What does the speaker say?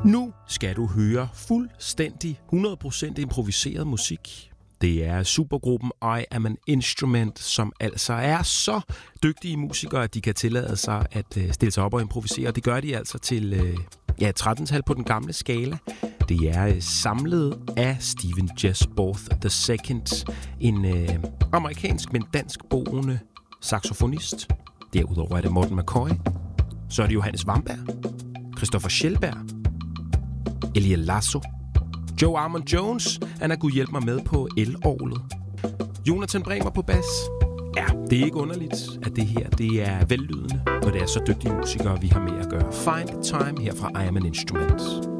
Nu skal du høre fuldstændig 100% improviseret musik. Det er supergruppen I Am An Instrument, som altså er så dygtige musikere, at de kan tillade sig at stille sig op og improvisere. Det gør de altså til 13-tal på den gamle skala. Det er samlet af Stephen Jesborth II, en amerikansk, men danskboende saxofonist. Derudover er det Morten McCoy. Så er det Johannes Vamberg, Christoffer Schellberg, Elia Lasso, Joe Armand Jones, han har kunnet hjælpe mig med på el-orglet. Jonathan Bremer på bas. Ja, det er ikke underligt, at det her det er vellydende, når det er så dygtige musikere, vi har med at gøre. Find Time her fra I Am An Instrument.